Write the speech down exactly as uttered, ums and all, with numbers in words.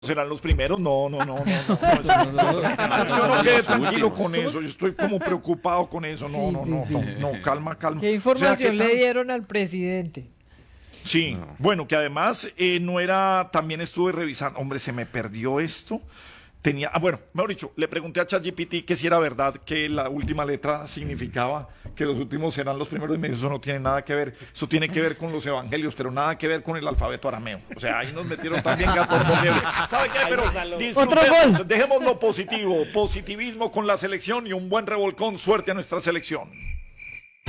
serán los primeros. No, no, no, no, no. no, eso- No, no, no, yo no quedé los tranquilo últimos. con eso. Yo estoy como preocupado con eso. No, Sí, no, sí, no, sí. no, no, calma, calma. ¿Qué O sea, información ¿qué le tal? dieron al presidente? Sí, bueno, que además eh, no era, también estuve revisando, hombre, se me perdió esto. Tenía, ah, bueno, mejor dicho, le pregunté a ChatGPT que si era verdad que la última letra significaba que los últimos serán los primeros y me dijo, eso no tiene nada que ver, eso tiene que ver con los evangelios, pero nada que ver con el alfabeto arameo. O sea, ahí nos metieron también gato por liebre. ¿Sabe qué? Pero disfrutemos, gol. dejemos lo positivo, positivismo con la selección y un buen revolcón, suerte a nuestra selección.